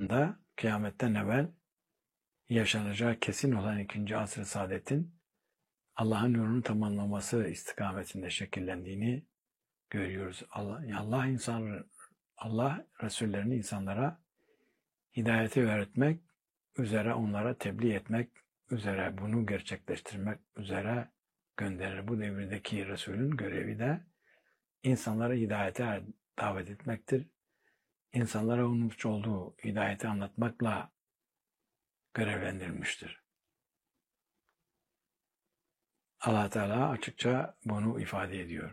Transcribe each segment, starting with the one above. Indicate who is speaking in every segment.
Speaker 1: zamanda kıyametten evvel yaşanacağı kesin olan ikinci asr-ı saadetin Allah'ın nurunu tamamlaması istikametinde şekillendiğini görüyoruz. Allah Resullerini insanlara hidayeti öğretmek üzere, onlara tebliğ etmek üzere, bunu gerçekleştirmek üzere gönderir. Bu devirdeki Resulün görevi de insanlara hidayete davet etmektir. İnsanlara olmuş olduğu hidayeti anlatmakla görevlendirilmiştir. Allah Teala açıkça bunu ifade ediyor.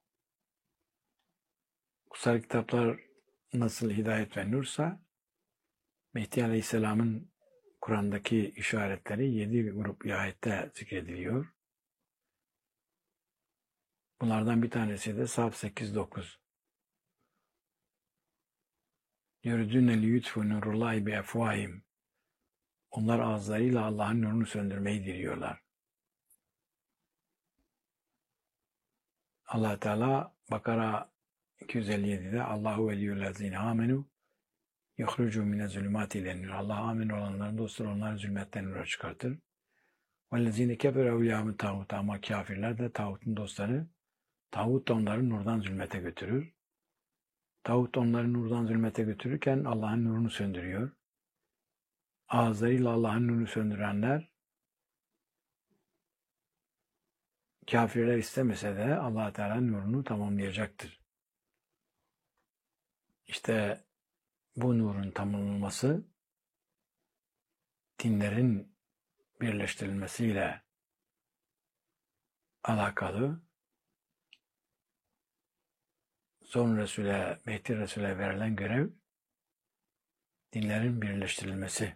Speaker 1: Kutsal kitaplar nasıl hidayet ve nursa, Mehdi Aleyhisselam'ın Kur'an'daki işaretleri 7 grup ayette zikrediliyor. Bunlardan bir tanesi de Saf 8-9. Yuridûne liyutfû nurullâhi biefvâhim. Onlar ağızlarıyla Allah'ın nurunu söndürmeyi diliyorlar. Allah Teala Bakara 257'de Allahu veliyyullezîne âmenû yuhrucu mine zulümâti ilen-nur. Allah amin olanların dostları onları zulmetten nura çıkartır. Vellezîne kefere evliyâhum tağut. Ama kafirler de tağutun dostları. Tağut da onları nurdan zulmete götürür. Tağut onları nurdan zulmete götürürken Allah'ın nurunu söndürüyor. Ağızlarıyla Allah'ın nurunu söndürenler, kafirler istemese de Allah Teala'nın nurunu tamamlayacaktır. İşte bu nurun tamamlanması dinlerin birleştirilmesiyle alakalı. Son Resul'e, Mehdi Resul'e verilen görev dinlerin birleştirilmesi.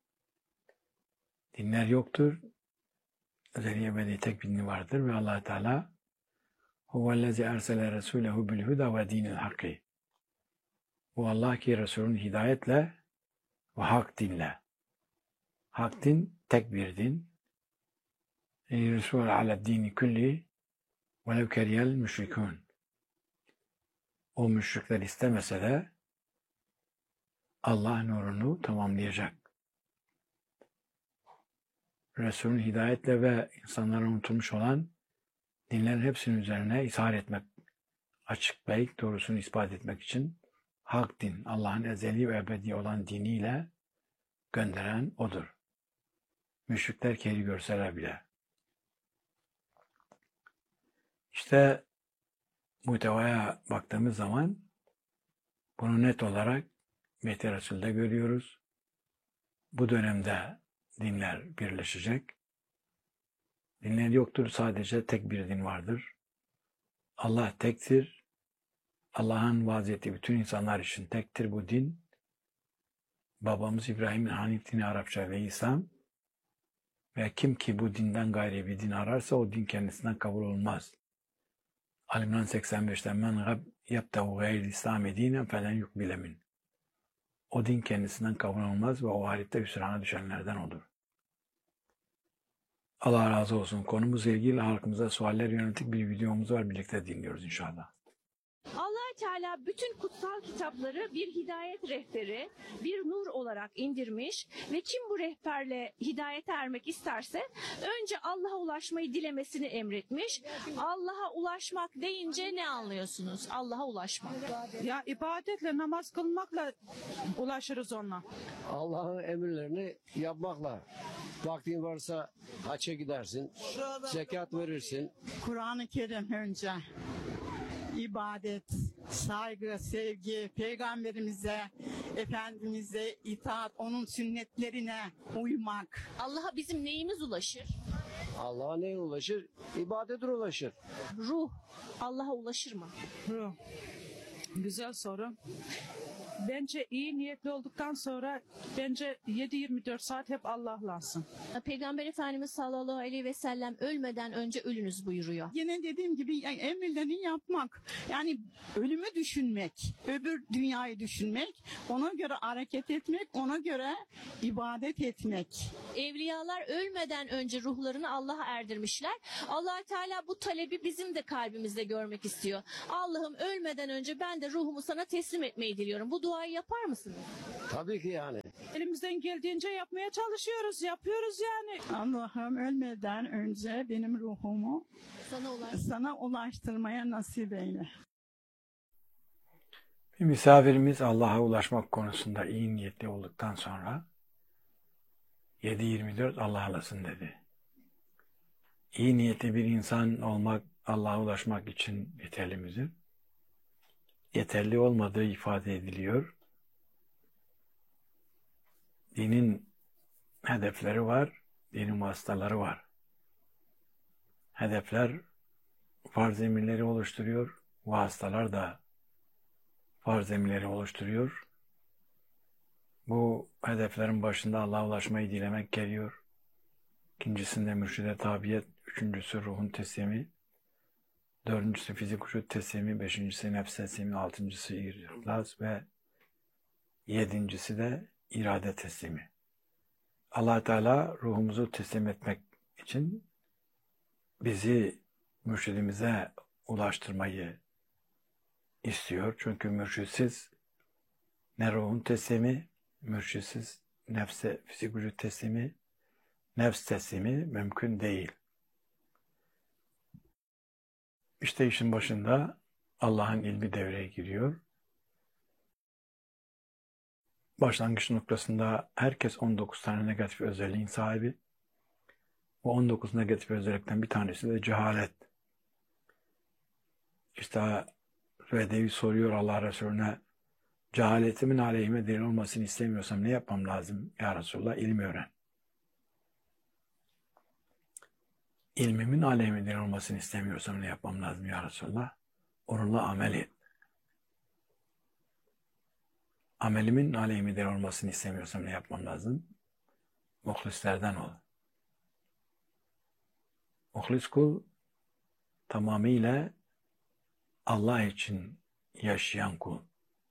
Speaker 1: Dinler yoktur. Ezeli ebedi tek bir din vardır ve Allah Teala huvellezî ersele resûlehu bil huda ve dinil hakkı. Bu Allah ki Resul'ün hidayetle ve hak dinle. Hak din tek bir din. Resul ala dini kulli velev keriyel müşrikûn. O müşrikler istemese de Allah nurunu tamamlayacak. Resul'ün hidayetle ve insanlara unutulmuş olan dinlerin hepsinin üzerine ishar etmek, açıklayıp doğrusunu ispat etmek için hak din, Allah'ın ezeli ve ebedi olan diniyle gönderen O'dur. Müşrikler keri görseler bile. İşte muhtevaya baktığımız zaman bunu net olarak Mehdi Resul'de görüyoruz. Bu dönemde dinler birleşecek. Dinler yoktur, sadece tek bir din vardır. Allah tektir. Allah'ın vaaz ettiği bütün insanlar için tektir bu din. Babamız İbrahim'in Hanif dini Arapça ve İslam. Ve kim ki bu dinden gayri bir din ararsa o din kendisinden kabul olmaz. Al-İmran 85'ten men yabtehu gayri İslami dinen felen yukbile min. O din kendisinden kabul olmaz ve o halde hüsrana düşenlerden olur. Allah razı olsun. Konumuzla ilgili halkımıza sualler yönelik bir videomuz var. Birlikte dinliyoruz inşallah.
Speaker 2: Allah-u Teala bütün kutsal kitapları bir hidayet rehberi, bir nur olarak indirmiş ve kim bu rehberle hidayete ermek isterse önce Allah'a ulaşmayı dilemesini emretmiş. Allah'a ulaşmak deyince ne anlıyorsunuz? Allah'a ulaşmak.
Speaker 3: Ya ibadetle, namaz kılmakla ulaşırız ona.
Speaker 4: Allah'ın emirlerini yapmakla. Vaktin varsa hacca gidersin, zekat verirsin.
Speaker 3: Kur'an-ı Kerim önce. İbadet, saygı, sevgi, Peygamberimize, Efendimiz'e itaat, onun sünnetlerine uymak.
Speaker 2: Allah'a bizim neyimiz ulaşır?
Speaker 4: Allah'a neye ulaşır? İbadetle ulaşır.
Speaker 2: Ruh Allah'a ulaşır mı?
Speaker 3: Ruh. Güzel soru. Bence iyi niyetli olduktan sonra bence 7-24 saat hep Allah'lansın.
Speaker 2: Peygamber Efendimiz sallallahu aleyhi ve sellem ölmeden önce ölünüz buyuruyor.
Speaker 3: Yine dediğim gibi yani emirlerini yapmak. Yani ölümü düşünmek, öbür dünyayı düşünmek, ona göre hareket etmek, ona göre ibadet etmek.
Speaker 2: Evliyalar ölmeden önce ruhlarını Allah'a erdirmişler. Allah Teala bu talebi bizim de kalbimizde görmek istiyor. Allah'ım ölmeden önce ben de ruhumu sana teslim etmeyi diliyorum. Bu duayı yapar mısınız?
Speaker 4: Tabii ki yani.
Speaker 5: elimizden geldiğince yapmaya çalışıyoruz, yapıyoruz yani.
Speaker 3: Allah'ım ölmeden önce benim ruhumu sana ulaştırmaya nasip eyle.
Speaker 1: Bir misafirimiz Allah'a ulaşmak konusunda iyi niyetli olduktan sonra 7/24 Allah'lasın dedi. İyi niyetli bir insan olmak Allah'a ulaşmak için yeterli midir? Yeterli olmadığı ifade ediliyor. Dinin hedefleri var, dinin vasıtaları var. Hedefler farz emirleri oluşturuyor, vasıtalar da farz emirleri oluşturuyor. Bu hedeflerin başında Allah'a ulaşmayı dilemek geliyor. İkincisinde mürşide tabiyet, üçüncüsü ruhun teslimi, dördüncüsü fizik vücut teslimi, beşincisi nefs teslimi, altıncısı ihlas ve yedincisi de irade teslimi. Allah Teala ruhumuzu teslim etmek için bizi mürşidimize ulaştırmayı istiyor. Çünkü mürşitsiz ne ruhun teslimi, mürşitsiz nefse, fizik vücut teslimi, nefs teslimi mümkün değil. İşte işin başında Allah'ın ilmi devreye giriyor. Başlangıç noktasında herkes 19 tane negatif özelliğin sahibi. Bu 19 negatif özellikten bir tanesi de cehalet. İşte Bedevi soruyor Allah Resulüne, cehaletimin aleyhime delil olmasını istemiyorsam ne yapmam lazım ya Resulullah? İlim öğren. İlmimin aleyhime delil olmasını istemiyorsam ne yapmam lazım ya Resulullah? Onunla amel et. Amelimin aleyhime delil olmasını istemiyorsam ne yapmam lazım? Muhlislerden ol. Muhlis kul tamamıyla Allah için yaşayan kul.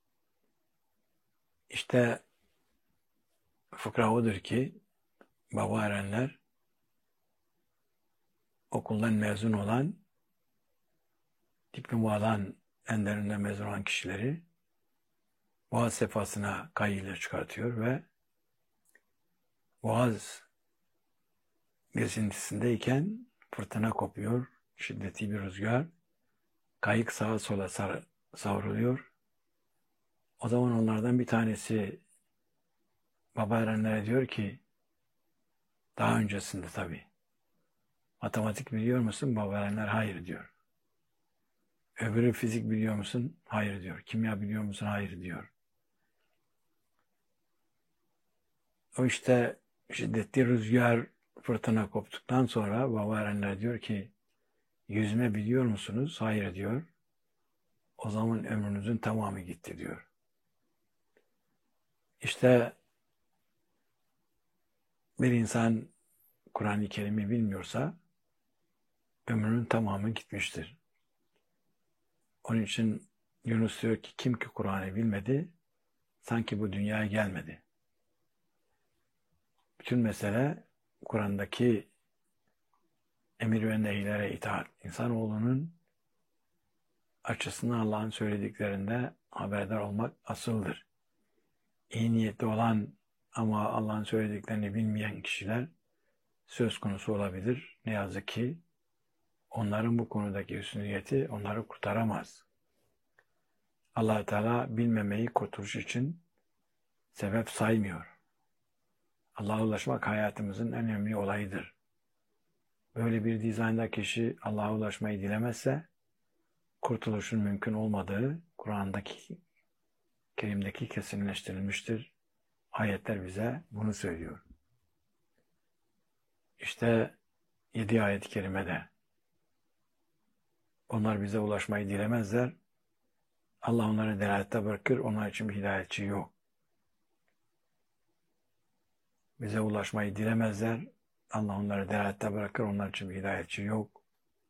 Speaker 1: İşte fıkra odur ki baba erenler okuldan mezun olan, diploma alan, enlerinden mezun olan kişileri Boğaz sefasına kayığıyla çıkartıyor ve Boğaz gezintisindeyken fırtına kopuyor, şiddetli bir rüzgar, kayık sağa sola savruluyor. O zaman onlardan bir tanesi baba erenlere diyor ki, daha öncesinde tabii, matematik biliyor musun? Baba erenler hayır diyor. Öbürü fizik biliyor musun? Hayır diyor. Kimya biliyor musun? Hayır diyor. O işte şiddetli rüzgar, fırtına koptuktan sonra baba erenler diyor ki, yüzme biliyor musunuz? Hayır diyor. O zaman ömrünüzün tamamı gitti diyor. İşte bir insan Kur'an-ı Kerim'i bilmiyorsa ömrünün tamamı gitmiştir. Onun için Yunus diyor ki kim ki Kur'an'ı bilmedi sanki bu dünyaya gelmedi. Bütün mesele Kur'an'daki emir ve nehlere itaat. İnsanoğlunun açısından Allah'ın söylediklerinde haberdar olmak asıldır. İyi niyetli olan ama Allah'ın söylediklerini bilmeyen kişiler söz konusu olabilir. Ne yazık ki onların bu konudaki hüsnü niyeti onları kurtaramaz. Allah Teala bilmemeyi kurtuluş için sebep saymıyor. Allah'a ulaşmak hayatımızın en önemli olayıdır. Böyle bir dizaynda kişi Allah'a ulaşmayı dilemezse kurtuluşun mümkün olmadığı Kur'an'daki Kerim'deki kesinleştirilmiştir. Ayetler bize bunu söylüyor. İşte 7 ayet-i kerimede onlar bize ulaşmayı dilemezler. Allah onları delalette bırakır. Onlar için bir hidayetçi yok. Bize ulaşmayı dilemezler. Allah onları delalette bırakır. Onlar için bir hidayetçi yok.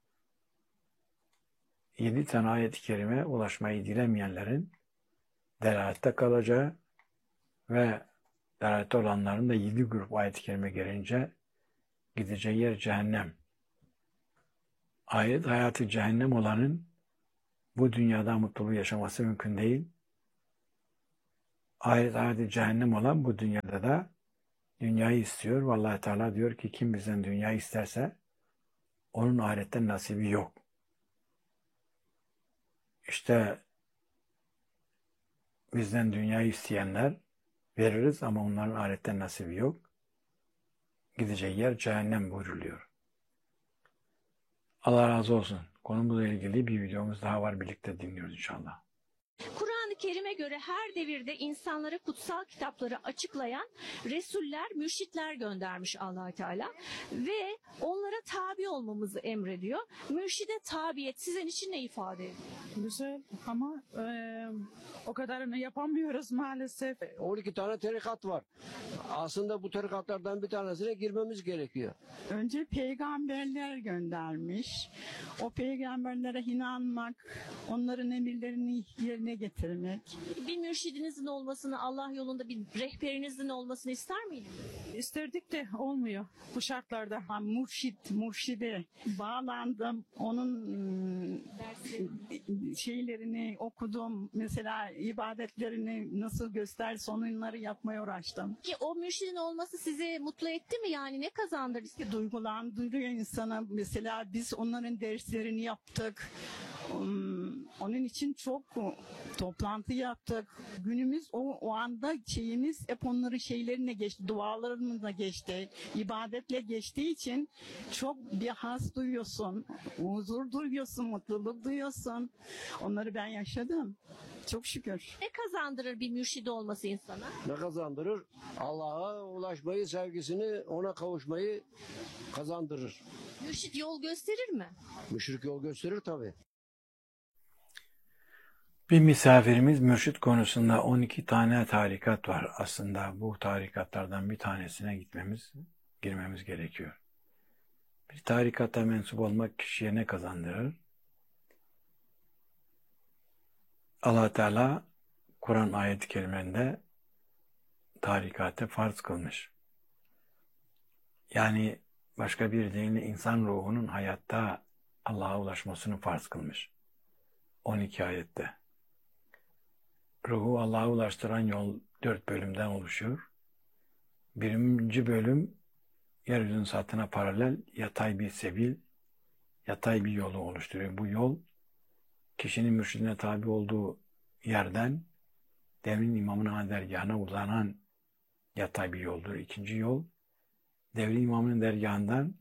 Speaker 1: 7 tane ayet-i kerime ulaşmayı dilemeyenlerin delalette kalacağı ve delalette olanların da 7 grup ayet-i kerime gelince gideceği yer cehennem. Ahiret hayatı cehennem olanın bu dünyada mutluluğu yaşaması mümkün değil. ahiret ahireti cehennem olan bu dünyada da dünyayı istiyor. Vallahi Teala diyor ki kim bizden dünyayı isterse onun ahiretten nasibi yok. İşte bizden dünyayı isteyenler veririz ama onların ahiretten nasibi yok. Gideceği yer cehennem buyruluyor. Allah razı olsun. Konumuzla ilgili bir videomuz daha var. Birlikte dinliyoruz inşallah.
Speaker 2: Kur'an-ı Kerim'e göre her devirde insanlara kutsal kitapları açıklayan Resuller, mürşitler göndermiş Allah Teala ve onlara tabi olmamızı emrediyor. Mürşide tabiyet sizin için ne ifade ediyor?
Speaker 5: Güzel ama o kadarını yapamıyoruz maalesef.
Speaker 4: 12 tane tarikat var. Aslında bu tarikatlardan bir tanesine girmemiz gerekiyor.
Speaker 3: Önce peygamberler göndermiş. O peygamberlere inanmak, onların emirlerini yerine getirmek.
Speaker 2: Bir mürşidinizin olmasını, Allah yolunda bir rehberinizin olmasını ister miydiniz?
Speaker 5: İsterdik de olmuyor bu şartlarda.
Speaker 3: Murşide bağlandım. Onun şeylerini okudum. Mesela ibadetlerini nasıl gösterse onları yapmaya uğraştım.
Speaker 2: Ki o mürşidin olması sizi mutlu etti mi? Yani ne kazandırdı size?
Speaker 3: Duygulandırıyor insana. Mesela biz onların derslerini yaptık. Onun için çok toplantı yaptık. Günümüz o anda şeyimiz hep onların şeylerine geçti. Dualarımızla geçti. İbadetle geçtiği için çok bir haz duyuyorsun. Huzur duyuyorsun. Mutluluk duyuyorsun. Onları ben yaşadım. Çok şükür.
Speaker 2: Ne kazandırır bir mürşidi olması insana?
Speaker 4: Ne kazandırır? Allah'a ulaşmayı, sevgisini, ona kavuşmayı kazandırır.
Speaker 2: Mürşid yol gösterir mi?
Speaker 4: Müşrik yol gösterir tabii.
Speaker 1: Bir misafirimiz mürşit konusunda 12 tane tarikat var. Aslında bu tarikatlardan bir tanesine girmemiz gerekiyor. Bir tarikata mensup olmak kişiye ne kazandırır? Allah Teala Kur'an ayet-i kerimelerinde tarikatı farz kılmış. Yani başka bir deyimle insan ruhunun hayatta Allah'a ulaşmasını farz kılmış. 12 ayette. Ruhu Allah'a ulaştıran yol 4 bölümden oluşuyor. Birinci bölüm yeryüzünün sathına paralel yatay bir sebil, yatay bir yolu oluşturuyor. Bu yol kişinin mürşidine tabi olduğu yerden devrin imamının dergahına uzanan yatay bir yoldur. İkinci yol devrin imamının dergahından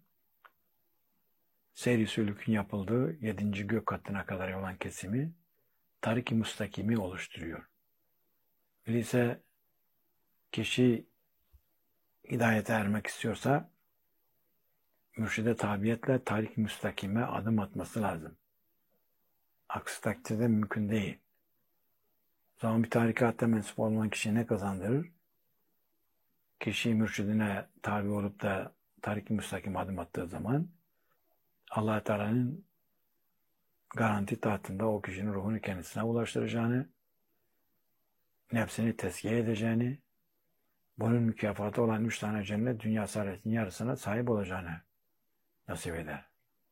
Speaker 1: seyri sülükün yapıldığı 7. gök katına kadar olan kesimi tarik-i müstakimi oluşturuyor. Öyleyse kişi hidayete ermek istiyorsa mürşide tabiyetle tarik-i müstakime adım atması lazım. Aksi takdirde mümkün değil. O zaman bir tarikatta mensup olman kişiye ne kazandırır? Kişi mürşidine tabi olup da tarik-i müstakime adım attığı zaman Allah Teala'nın garanti tahtında o kişinin ruhunu kendisine ulaştıracağını, nefsini tezkiye edeceğini, bunun mükafatı olan 3 tane cennet dünya saadetinin yarısına sahip olacağını nasip eder.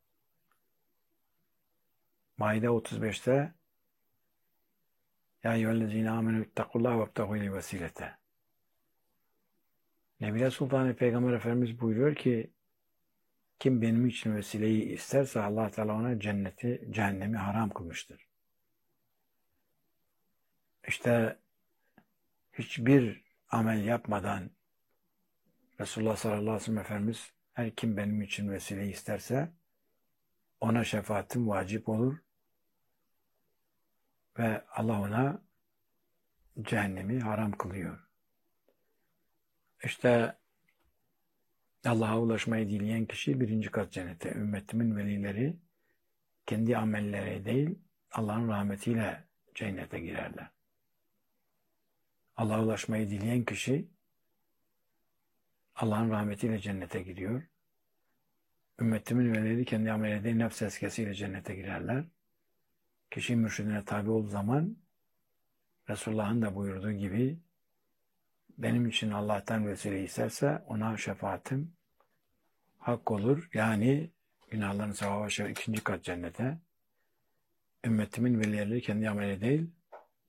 Speaker 1: Maide 35'te Ya eyyühellezine amenü ittakullaha vebtehu ileyhi vesilete. Nebiler Sultanı Peygamber Efendimiz buyuruyor ki kim benim için vesileyi isterse Allah Teala ona cehennemi haram kılmıştır. İşte hiçbir amel yapmadan Resulullah sallallahu aleyhi ve sellem Efendimiz her kim benim için vesileyi isterse ona şefaatim vacip olur ve Allah ona cehennemi haram kılıyor. İşte Allah'a ulaşmayı dileyen kişi 1. kat cennete, ümmetimin velileri kendi amelleri değil Allah'ın rahmetiyle cennete girerler. Allah'a ulaşmayı dileyen kişi Allah'ın rahmetiyle cennete giriyor. Ümmetimin velileri kendi amelleri değil nefs eskesiyle cennete girerler. Kişi mürşidine tabi olduğu zaman Resulullah'ın da buyurduğu gibi benim için Allah'tan vesile isterse ona şefaatim hak olur. Yani günahların sevabı 2. kat cennete. Ümmetimin velileri kendi ameli değil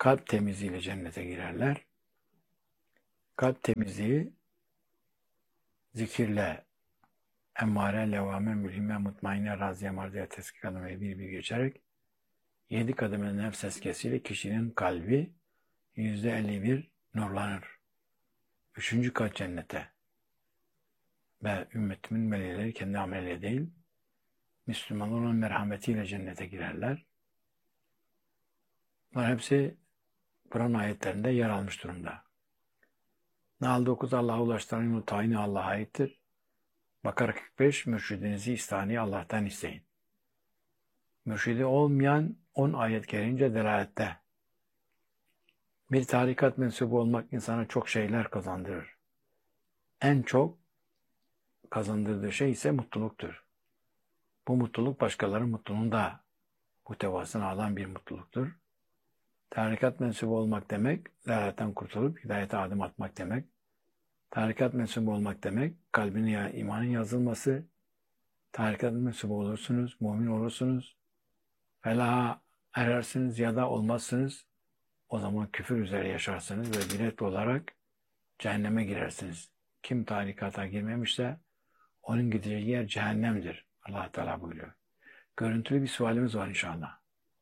Speaker 1: kalp temizliğiyle cennete girerler. Kalp temizliği zikirle, emmare, levvame, mülhime, mutmainne, raziye, mardiye, teskik adımı bir geçerek 7 kademe nefs eskesiyle kişinin kalbi %51 nurlanır. 3. kat cennete ve ümmetimin meleğleri kendi ameliyle değil, Müslümanların merhametiyle cennete girerler. Bunlar hepsi Kur'an ayetlerinde yer almış durumda. Nahl 9 Allah'a ulaştıran tayini Allah'a aittir. Bakara 45 mürşidinizi istani Allah'tan isteyin. Mürşidi olmayan 10 ayet gelince delalette. Bir tarikat mensubu olmak insana çok şeyler kazandırır. En çok kazandırdığı şey ise mutluluktur. Bu mutluluk başkalarının mutluluğunu da muhtevasını alan bir mutluluktur. Tarikat mensubu olmak demek, delaletten kurtulup hidayete adım atmak demek. Tarikat mensubu olmak demek, kalbine imanın yazılması. Tarikat mensubu olursunuz, mümin olursunuz. Felaha erersiniz ya da olmazsınız. O zaman küfür üzere yaşarsınız ve bilet olarak cehenneme girersiniz. Kim tarikata girmemişse onun gideceği yer cehennemdir. Allah Teala buyuruyor. Görüntülü bir sualimiz var inşallah.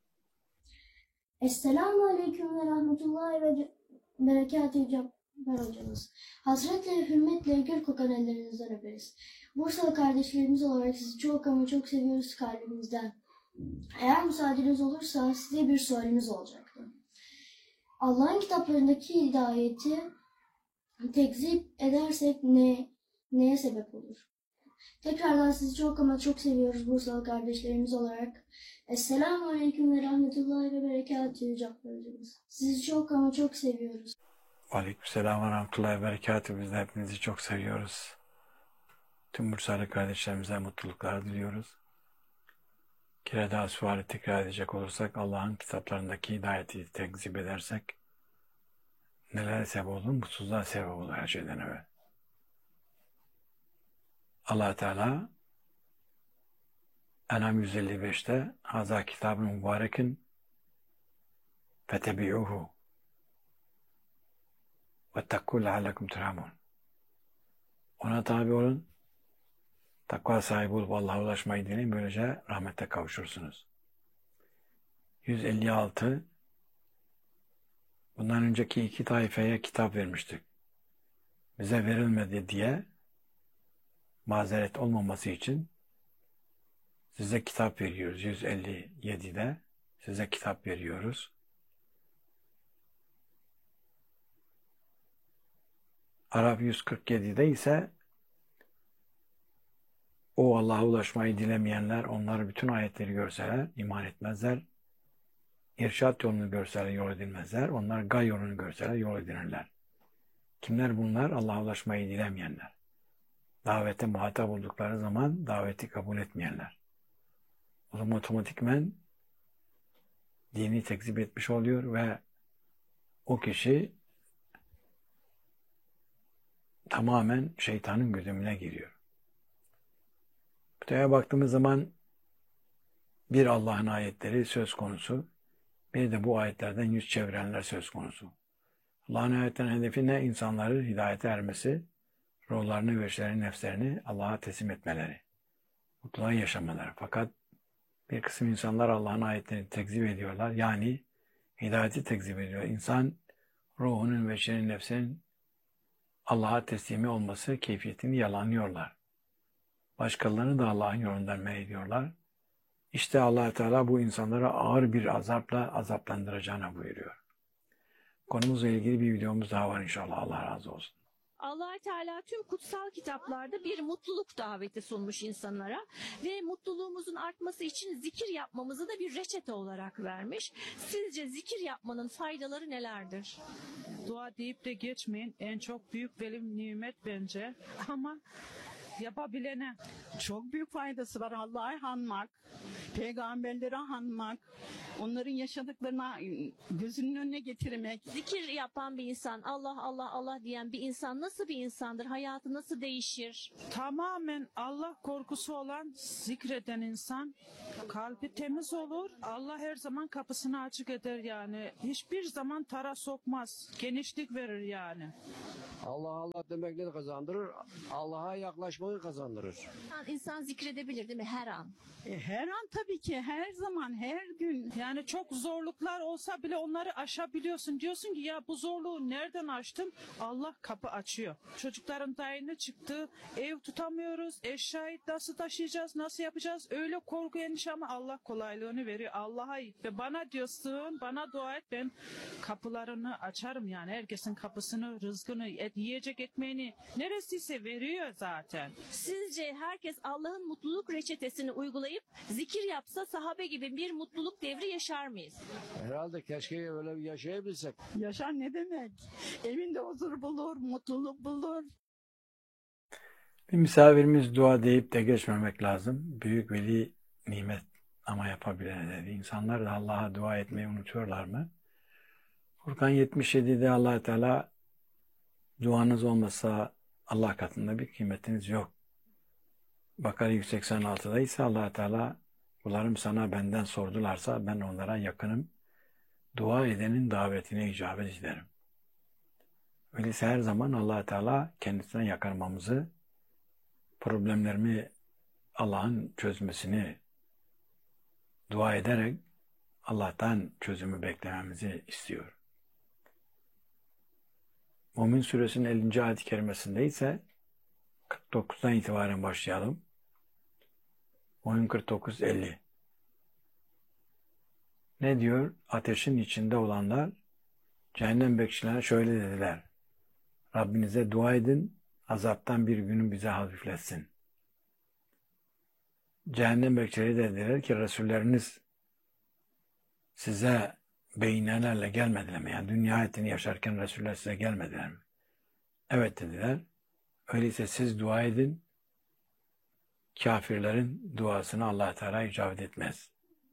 Speaker 6: Esselamu Aleyküm ve Rahmetullahi ve Berekatühü Cabbar hocamız. Hasretle ve hürmetle gül kokan ellerinizden öperiz. Bursalı kardeşlerimiz olarak sizi çok ama çok seviyoruz kalbimizden. Eğer müsaadeniz olursa size bir sualimiz olacaktı. Allah'ın kitaplarındaki hidayeti tekzip edersek neye sebep olur? Tekrardan sizi çok ama çok seviyoruz Bursalı kardeşlerimiz olarak. Esselamu Aleyküm ve Rahmetullahi ve Berekatühü Cabbar hocamız. Sizi çok ama çok seviyoruz.
Speaker 1: Aleykümselam ve rahmetullahi ve berekatühü. Biz de hepinizi çok seviyoruz. Tüm Bursalı kardeşlerimize mutluluklar diliyoruz. Kere daha suali tekrar edecek olursak, Allah'ın kitaplarındaki hidayeti tekzip edersek nelere sebep olur? Mutsuzluğa sebep olur her şeyden evvel. Allah Teala En'am 155'te Haza kitab-ı mübarekin fetebi'uhu vettekû leallekum turhamun. Ona tabi olun, takva sahibi olup Allah'a ulaşmayı dileyin, böylece rahmete kavuşursunuz. 156 bundan önceki 2 taifeye kitap vermiştik. Bize verilmedi diye mazeret olmaması için size kitap veriyoruz. 157'de size kitap veriyoruz. Arap 147'de ise o Allah'a ulaşmayı dilemeyenler, onlar bütün ayetleri görseler iman etmezler. İrşad yolunu görseler yol edilmezler. Onlar gay yolunu görseler yol edinirler. Kimler bunlar? Allah'a ulaşmayı dilemeyenler. Davete muhatap oldukları zaman daveti kabul etmeyenler. O zaman otomatikmen dini tekzip etmiş oluyor ve o kişi tamamen şeytanın güdümüne giriyor. Buraya baktığımız zaman bir Allah'ın ayetleri söz konusu, bir de bu ayetlerden yüz çevirenler söz konusu. Allah'ın ayetlerinin hedefi ne? İnsanları hidayete ermesi, ruhlarını ve nefslerini Allah'a teslim etmeleri, mutluluğa yaşamaları. Fakat bir kısım insanlar Allah'ın ayetlerini tekzip ediyorlar. Yani hidayeti tekzip ediyor. İnsan ruhunun ve nefsinin Allah'a teslimi olması keyfiyetini yalanlıyorlar. Başkalarını da Allah'ın yolundan men ediyorlar. İşte Allah Teala bu insanlara ağır bir azapla azaplandıracağını buyuruyor. Konumuzla ilgili bir videomuz daha var inşallah. Allah razı olsun.
Speaker 2: Allah Teala tüm kutsal kitaplarda bir mutluluk daveti sunmuş insanlara ve mutluluğumuzun artması için zikir yapmamızı da bir reçete olarak vermiş. Sizce zikir yapmanın faydaları nelerdir?
Speaker 5: Dua deyip de geçmeyin. En çok büyük veli nimet bence. Ama yapabilene.
Speaker 3: Çok büyük faydası var. Allah'ı anmak, peygamberleri anmak, onların yaşadıklarına gözünün önüne getirmek.
Speaker 2: Zikir yapan bir insan, Allah Allah Allah diyen bir insan nasıl bir insandır? Hayatı nasıl değişir?
Speaker 5: Tamamen Allah korkusu olan zikreden insan kalbi temiz olur. Allah her zaman kapısını açık eder yani. Hiçbir zaman tara sokmaz. Genişlik verir yani.
Speaker 4: Allah Allah demek ne kazandırır? Allah'a yaklaşmayı kazandırır.
Speaker 2: İnsan zikredebilir değil mi her an?
Speaker 3: Her an tabii ki, her zaman, her gün.
Speaker 5: Yani çok zorluklar olsa bile onları aşabiliyorsun. Diyorsun ki ya bu zorluğu nereden aştım? Allah kapı açıyor. Çocukların dayını çıktı. Ev tutamıyoruz. Eşyayı nasıl taşıyacağız? Nasıl yapacağız? Öyle korku endişe ama Allah kolaylığını veriyor. Allah'a ve bana diyorsun, bana dua et. Ben kapılarını açarım yani. Herkesin kapısını, rızkını, yiyecek ekmeğini neresiyse veriyor zaten.
Speaker 2: Sizce herkes Allah'ın mutluluk reçetesini uygulayıp zikir yapsa sahabe gibi bir mutluluk devri yaşar mıyız?
Speaker 4: Herhalde keşke öyle bir yaşayabilsek.
Speaker 3: Yaşar ne demek? Evinde huzur bulur, mutluluk bulur.
Speaker 1: Bir misafirimiz dua deyip de geçmemek lazım. Büyük veli nimet ama yapabilene dedi. İnsanlar da Allah'a dua etmeyi unutuyorlar mı? Furkan 77'de Allah Teala duanız olmasa Allah katında bir kıymetiniz yok. Bakara 186'da ise Allah Teala kullarım sana benden sordularsa ben onlara yakınım. Dua edenin davetine icabet ederim. Öyleyse her zaman Allah Teala kendisine yakarmamızı, problemlerimi Allah'ın çözmesini dua ederek Allah'tan çözümü beklememizi istiyor. Mümin Suresinin 50. ayet-i kerimesinde ise 49'dan itibaren başlayalım. Mümin 49-50. Ne diyor? Ateşin içinde olanlar cehennem bekçilerine şöyle dediler. Rabbinize dua edin, azaptan bir günü bize hafifletsin. Cehennem bekçileri de dediler ki Resulleriniz size beyinlerle gelmediler mi? Yani dünya hayatını yaşarken Resuller size gelmediler mi? Evet dediler. Öyleyse siz dua edin. Kafirlerin duasına Allah Teala icabet etmez.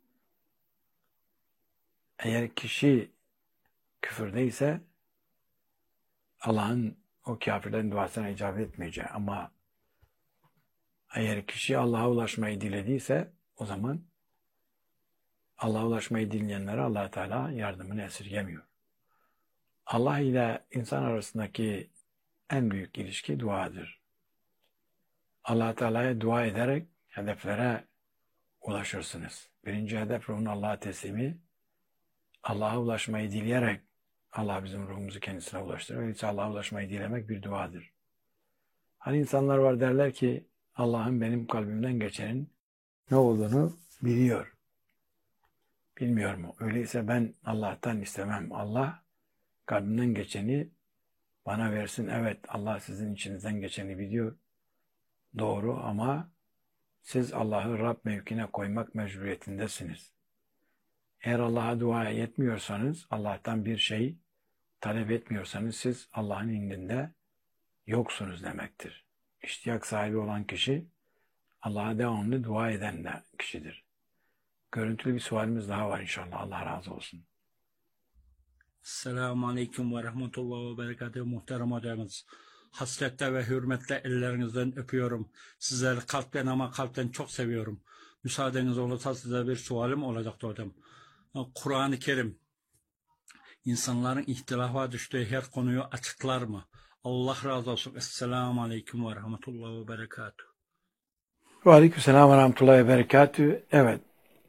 Speaker 1: Eğer kişi küfürdeyse Allah'ın o kafirlerin duasına icabet etmeyeceği. Ama eğer kişi Allah'a ulaşmayı dilediyse o zaman Allah'a ulaşmayı dileyenlere Allah Teala yardımını esirgemiyor. Allah ile insan arasındaki en büyük ilişki duadır. Allah Teala'ya dua ederek hedeflere ulaşırsınız. Birinci hedef ruhun Allah'a teslimi. Allah'a ulaşmayı dileyerek Allah bizim ruhumuzu kendisine ulaştırır. Öyleyse Allah'a ulaşmayı dilemek bir duadır. Hani insanlar var derler ki Allah'ın benim kalbimden geçenin ne olduğunu biliyor. Bilmiyor mu? Öyleyse ben Allah'tan istemem. Allah kalbimden geçeni bana versin. Evet Allah sizin içinizden geçeni biliyor. Doğru ama siz Allah'ı Rab mevkine koymak mecburiyetindesiniz. Eğer Allah'a dua etmiyorsanız, Allah'tan bir şey talep etmiyorsanız siz Allah'ın indinde yoksunuz demektir. İştiyak sahibi olan kişi Allah'a devamlı dua eden de kişidir. Görüntülü bir sualimiz daha var inşallah. Allah razı olsun.
Speaker 7: Selamun Aleyküm ve Rahmetullah ve Berekatuhu muhterem hocamız. Hasretle ve hürmetle ellerinizden öpüyorum. Sizleri kalpten ama kalpten çok seviyorum. Müsaadeniz olursa size bir sualim olacaktı hocam. Kur'an-ı Kerim insanların ihtilafa düştüğü her konuyu açıklar mı? Allah razı olsun. Esselamu Aleyküm ve Rahmetullah ve Berekatuhu.
Speaker 1: Ve Aleykümselam ve Rahmetullah ve Berekatuhu. Evet.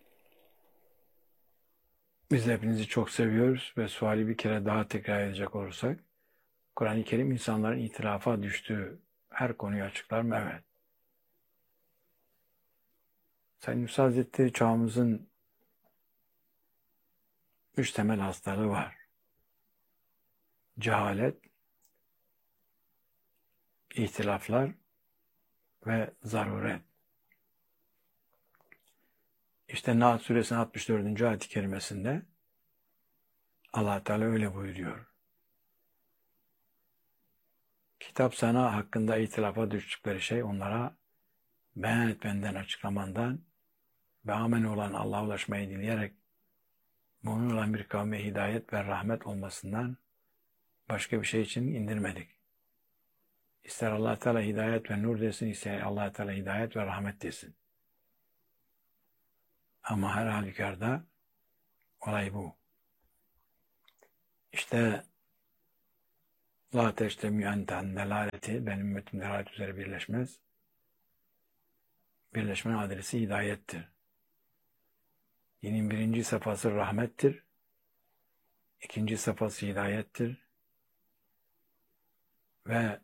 Speaker 1: Biz hepinizi çok seviyoruz ve suali bir kere daha tekrar edecek olursak, Kur'an-ı Kerim insanların ihtilafa düştüğü her konuyu açıklar mı? Evet. Sayın Musa Hazretleri çağımızın 3 temel hastalığı var. Cehalet, ihtilaflar ve zaruret. İşte Nahl Suresinin 64. ayet-i kerimesinde Allah Teala öyle buyuruyor. kitap sana hakkında itilafa düştükleri şey onlara beyan etmenden, açıklamandan ve amen olan Allah'a ulaşmayı dileyerek mümin olan bir kavme hidayet ve rahmet olmasından başka bir şey için indirmedik. İster Allah Teala hidayet ve nur desin, ister Allah Teala hidayet ve rahmet desin. Ama her halükarda olay bu. İşte la teştemi enten delaleti, benim ümmetim delalet üzere birleşmez. Birleşmenin adresi hidayettir. Dinin birinci safhası rahmettir. İkinci safhası hidayettir. Ve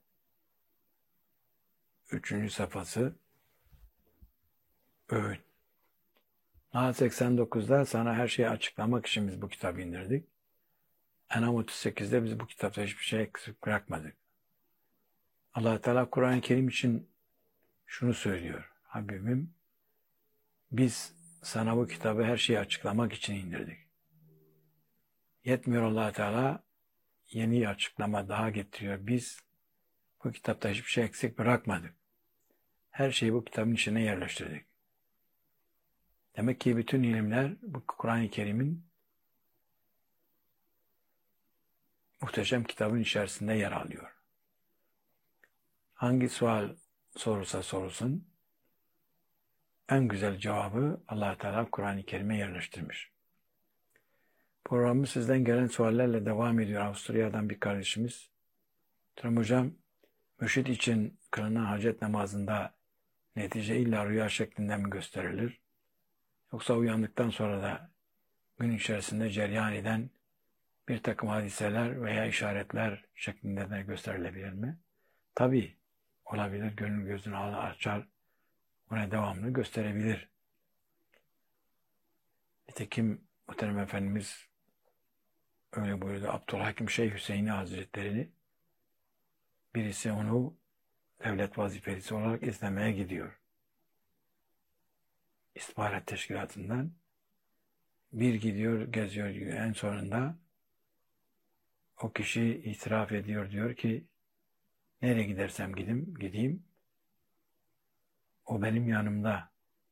Speaker 1: üçüncü safhası öğüt. Nahl 89'da sana her şeyi açıklamak için biz bu kitabı indirdik. En'am 38'de biz bu kitapta hiçbir şey eksik bırakmadık. Allah Teala Kur'an-ı Kerim için şunu söylüyor. Habibim, biz sana bu kitabı her şeyi açıklamak için indirdik. Yetmiyor, Allah Teala yeni açıklama daha getiriyor. Biz bu kitapta hiçbir şey eksik bırakmadık. Her şeyi bu kitabın içine yerleştirdik. Demek ki bütün ilimler bu Kur'an-ı Kerim'in muhteşem kitabın içerisinde yer alıyor. Hangi sual sorulsa sorulsun, en güzel cevabı Allah Teala Kur'an-ı Kerim'e yerleştirmiş. Programı sizden gelen suallerle devam ediyor. Avusturya'dan bir kardeşimiz. Turam hocam, mürşid için kılınan hacet namazında netice illa rüya şeklinde mi gösterilir? Yoksa uyandıktan sonra da gün içerisinde cereyan eden bir takım hadiseler veya işaretler şeklinde de gösterilebilir mi? Tabii olabilir. Gönül gözünü açar. Buna devamlı gösterebilir. Nitekim Muhterem Efendimiz öyle buyurdu. Abdülhakim Şeyh Hüseyin'i Hazretleri'ni birisi onu devlet vazifelisi olarak izlemeye gidiyor. İstihbarat teşkilatından bir gidiyor, geziyor. En sonunda o kişi itiraf ediyor, diyor ki nereye gidersem gideyim o benim yanımda.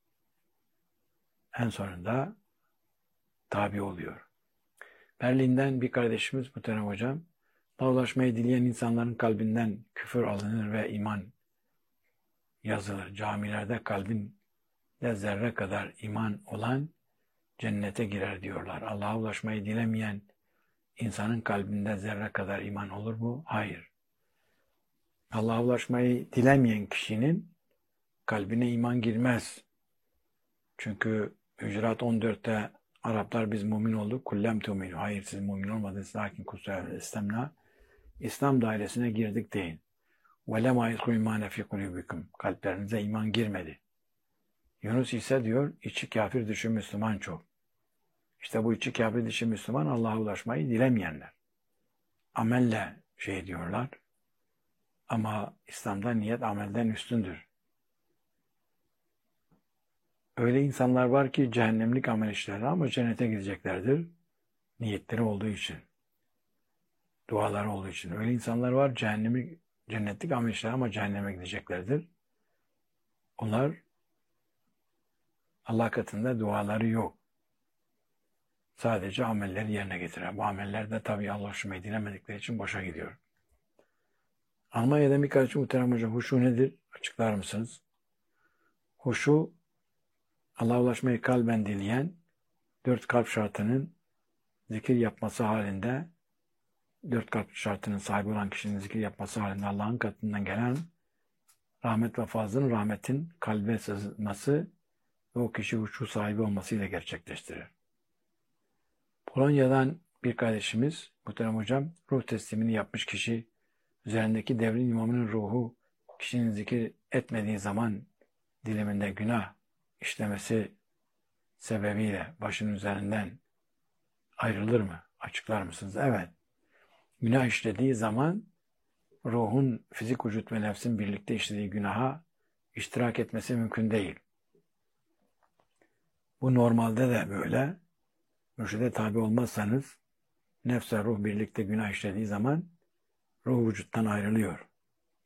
Speaker 1: En sonunda tabi oluyor. Berlin'den bir kardeşimiz Muhterem Hocam, Allah'a ulaşmayı dileyen insanların kalbinden küfür alınır ve iman yazılır. Camilerde kalbinde zerre kadar iman olan cennete girer diyorlar. Allah'a ulaşmayı dilemeyen insanın kalbinde zerre kadar iman olur mu? Hayır. Allah'a ulaşmayı dilemeyen kişinin kalbine iman girmez. Çünkü Hücurat 14'te Araplar biz mümin olduk. Kullem tu'minu. Hayır, siz mümin olmadınız. Lakin kusura istemna. İslam dairesine girdik deyin. Ve lema yedhul imane fi kulubikum. Kalplerinize iman girmedi. Yunus ise diyor içi kafir dışı Müslüman çok. İşte bu içi kafir dışı Müslüman Allah'a ulaşmayı dilemeyenler. Amelle diyorlar. Ama İslam'da niyet amelden üstündür. Öyle insanlar var ki cehennemlik amel işlerler ama cennete gideceklerdir. Niyetleri olduğu için. Duaları olduğu için. Öyle insanlar var cennetlik amel işler ama cehenneme gideceklerdir. Onlar Allah katında duaları yok. Sadece amelleri yerine getirir. Bu ameller de tabii Allah hoşuma dilemedikleri için boşa gidiyor. Almanya'da bir kardeşim Muhterem Hocam, huşu nedir? Açıklar mısınız? Huşu, Allah'a ulaşmayı kalben dileyen, 4 kalp şartının zikir yapması halinde, 4 kalp şartının sahibi olan kişinin zikir yapması halinde Allah'ın katından gelen rahmet ve fazlının rahmetin kalbe sızması ve o kişi huşu sahibi olmasıyla gerçekleştirir. Polonya'dan bir kardeşimiz, Muhterem Hocam, ruh teslimini yapmış kişi, üzerindeki devrin imamının ruhu, kişinin zikir etmediği zaman diliminde günah işlemesi sebebiyle başının üzerinden ayrılır mı? Açıklar mısınız? Evet. Günah işlediği zaman ruhun fizik vücut ve nefsin birlikte işlediği günaha iştirak etmesi mümkün değil. Bu normalde de böyle. Mürşide tabi olmazsanız nefs ve ruh birlikte günah işlediği zaman ruh vücuttan ayrılıyor.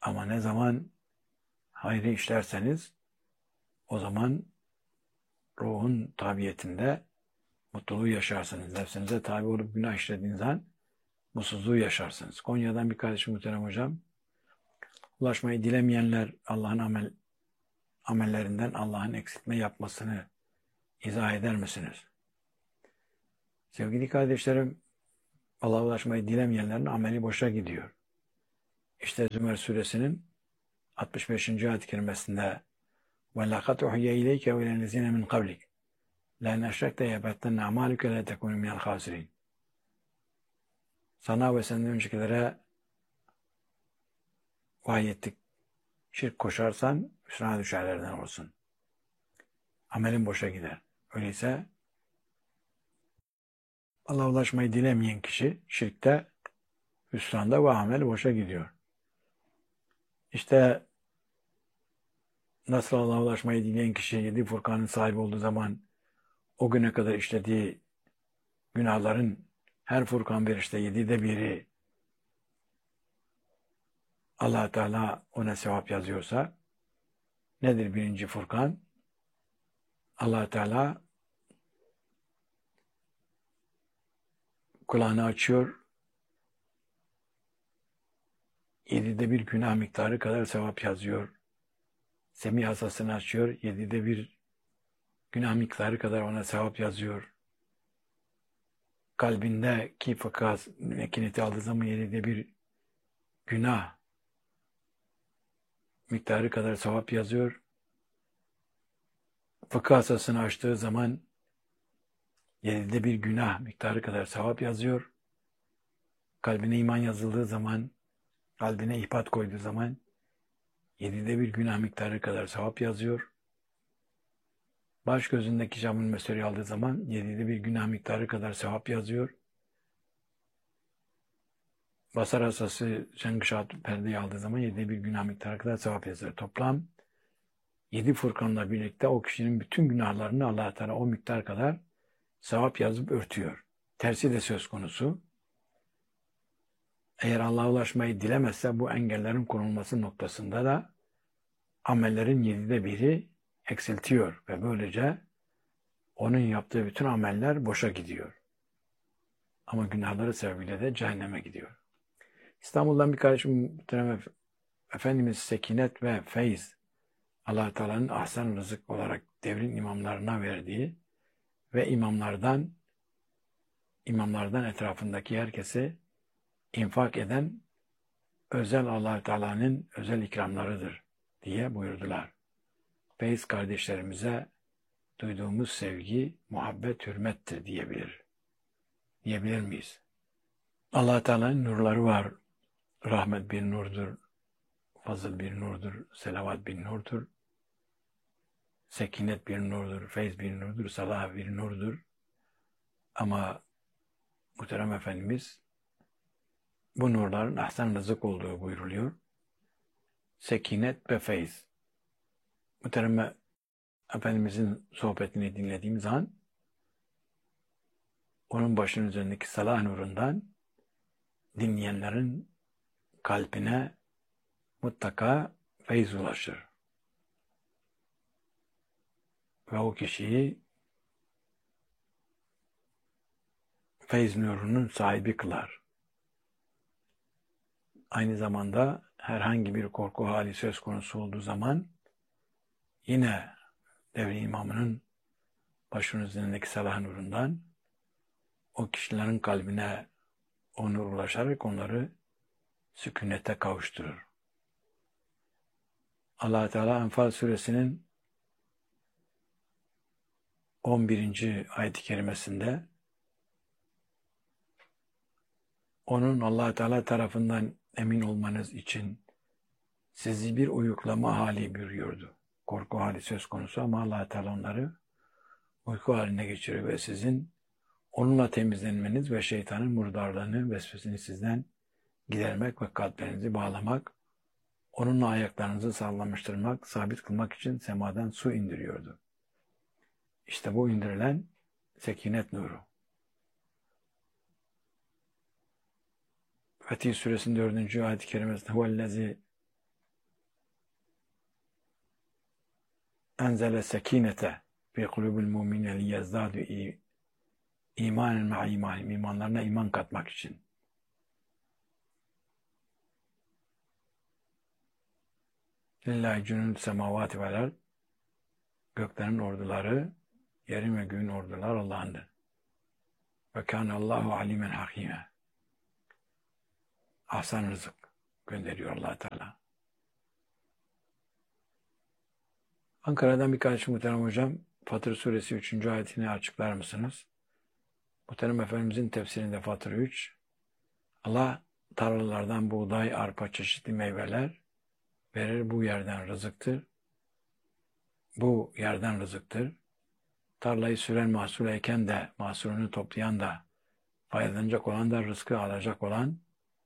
Speaker 1: Ama ne zaman hayrı işlerseniz o zaman ruhun tabiyetinde mutluluğu yaşarsınız. Nefsinize tabi olup günah işlediğiniz an mutsuzluğu yaşarsınız. Konya'dan bir kardeşim muhterem hocam. Ulaşmayı dilemeyenler Allah'ın amellerinden Allah'ın eksiltme yapmasını izah eder misiniz? Sevgili kardeşlerim, Allah'a ulaşmayı dilemeyenlerin ameli boşa gidiyor. İşte Zümer suresinin 65. ayet-i kerimesinde وَلَقَدْ اُحْيَ اِلَيْكَ وَاِلَى الَّذِينَ مِنْ قَبْلِكَ لَاِنْ اَشْرَكْتَ يَبَتَّنَّ اَعْمَالُكَ لَا تَكُونُ مِنَ الْخَاسِرِينَ. Sana ve senden öncekilere vahiy ettik. Şirk koşarsan hüsrana düşerlerden olsun. Amelin boşa gider. Öyleyse Allah'a ulaşmayı dilemeyen kişi şirkte, hüsranda ve amel boşa gidiyor. İşte nasıl Allah'a ulaşmayı dileyen kişi 7 Furkan'ın sahibi olduğu zaman o güne kadar işlediği günahların her Furkan bir işte 7'de biri Allah Teala ona sevap yazıyorsa nedir birinci Furkan? Allah Teala kulağını açıyor, 7'de bir günah miktarı kadar sevap yazıyor. Semih hasasını açıyor, 7'de bir günah miktarı kadar ona sevap yazıyor. Kalbindeki fıkha mekineti aldığı zaman 7'de bir günah miktarı kadar sevap yazıyor. Fıkıh hasasını açtığı zaman 7'de bir günah miktarı kadar sevap yazıyor. Kalbine iman yazıldığı zaman, kalbine ihbat koyduğu zaman 7'de bir günah miktarı kadar sevap yazıyor. Baş gözündeki camın mesuri aldığı zaman 7'de bir günah miktarı kadar sevap yazıyor. Basar hasası şengişat perdeyi aldığı zaman 7'de bir günah miktarı kadar sevap yazıyor. Toplam 7 Furkan'la birlikte o kişinin bütün günahlarını Allah Teala o miktar kadar sevap yazıp örtüyor. Tersi de söz konusu. Eğer Allah'a ulaşmayı dilemezse bu engellerin konulması noktasında da amellerin 7'de biri eksiltiyor ve böylece onun yaptığı bütün ameller boşa gidiyor. Ama günahları sebebiyle de cehenneme gidiyor. İstanbul'dan bir kardeşim Efendimiz sekinet ve feyz Allah Teala'nın ahsen rızık olarak devrin imamlarına verdiği ve imamlardan etrafındaki herkese infak eden özel Allah Teala'nın özel ikramlarıdır diye buyurdular. Feyz kardeşlerimize duyduğumuz sevgi, muhabbet, hürmettir diyebilir miyiz? Allah Teala'nın nurları var. Rahmet bir nurdur, fazıl bir nurdur, selavat bir nurdur, sekinet bir nurdur, feyz bir nurdur, salah bir nurdur. Ama muhterem Efendimiz bu nurların ahsen rızık olduğu buyruluyor. Sekinet ve feyz. Muhterem Efendimizin sohbetini dinlediğimiz an onun başının üzerindeki salah nurundan dinleyenlerin kalbine mutlaka feyz ulaşır. Ve o kişiyi feyz nurunun sahibi kılar. Aynı zamanda herhangi bir korku hali söz konusu olduğu zaman yine devrin imamının başının üzerindeki salah nurundan o kişilerin kalbine o nur ulaşarak onları sükunete kavuşturur. Allah Teala Enfal suresinin 11. ayet-i kerimesinde onun Allah Teala tarafından emin olmanız için sizi bir uyuklama hali bürüyordu. Korku hali söz konusu ama Allah Teala onları uyku haline geçiriyor ve sizin onunla temizlenmeniz ve şeytanın murdarlığını, vesvesini sizden gidermek ve kalplerinizi bağlamak, onunla ayaklarınızı sağlamlaştırmak, sabit kılmak için semadan su indiriyordu. İşte bu indirilen sekinet nuru. Fetih Suresinin 4. ayet-i kerimesinde huvellezî enzele sekinete fi kulubil mu'minine liyezdadu imanen ma'a imanim. İmanlarına iman katmak için. Lillahi cunud semavati vel ard. Göklerin orduları, yerin ve göğün orduları Allah'ındır. Ve kâne Allahu alimen hakîme. Ahsan rızık gönderiyor Allah Teala. Ankara'dan bir kardeşim muhterem hocam, Fatır suresi 3. ayetini açıklar mısınız? Muhterem Efendimizin tefsirinde Fatır 3, Allah tarlalardan buğday, arpa, çeşitli meyveler verir, bu yerden rızıktır. Bu yerden rızıktır. Tarlayı süren mahsul eken de, mahsulünü toplayan da, faydalanacak olan da, rızkı alacak olan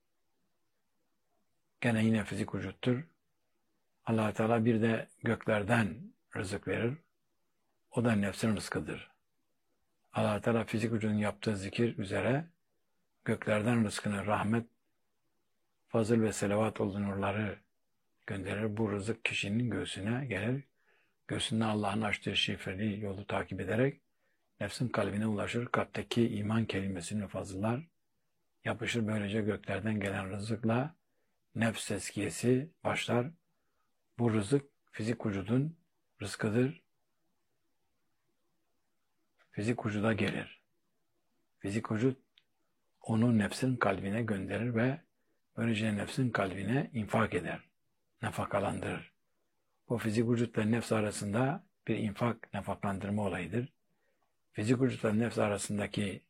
Speaker 1: gene yine fizik vücuttur. Allah Teala bir de göklerden rızık verir. O da nefsin rızkıdır. Allah Teala fizik vücudun yaptığı zikir üzere göklerden rızkını, rahmet, fazıl ve selavat olduğu nurları gönderir. Bu rızık kişinin göğsüne gelir. Göğsünde Allah'ın açtığı şifreli yolu takip ederek nefsin kalbine ulaşır. Kalpteki iman kelimesini fazıllar. Yapışır, böylece göklerden gelen rızıkla nefs tezkiyesi başlar. Bu rızık fizik vücudun rızkıdır. Fizik vücuda gelir. Fizik vücut onu nefsin kalbine gönderir ve böylece nefsin kalbine infak eder. Nafakalandırır. Bu fizik vücutla nefs arasında bir infak, nafaklandırma olayıdır. Fizik vücutla nefs arasındaki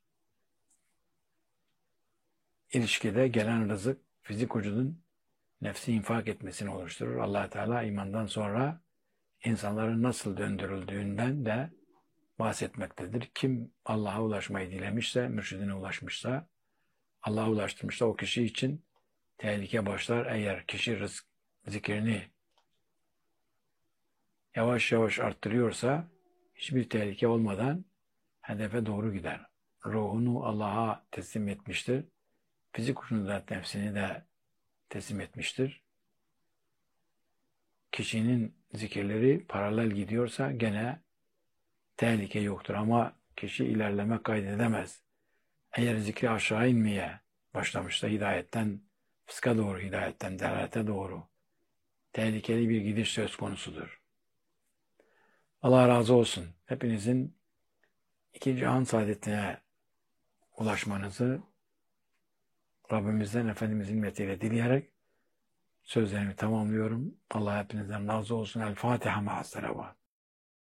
Speaker 1: ilişkide gelen rızık fizik vücudun nefsi infak etmesini oluşturur. Allah Teala imandan sonra insanların nasıl döndürüldüğünden de bahsetmektedir. Kim Allah'a ulaşmayı dilemişse, mürşidine ulaşmışsa, Allah'a ulaştırmışsa o kişi için tehlike başlar. Eğer kişi zikrini yavaş yavaş arttırıyorsa hiçbir tehlike olmadan hedefe doğru gider. Ruhunu Allah'a teslim etmiştir. Fizik ucunu da, nefsini de teslim etmiştir. Kişinin zikirleri paralel gidiyorsa gene tehlike yoktur ama kişi ilerleme kaydedemez. Eğer zikri aşağı inmeye başlamışsa hidayetten fıska doğru, hidayetten delalete doğru tehlikeli bir gidiş söz konusudur. Allah razı olsun. Hepinizin iki cihan saadetine ulaşmanızı Rabbimizden, Efendimizin himmetiyle dileyerek sözlerimi tamamlıyorum. Allah hepinizden razı olsun. El Fatiha ma'as salavat.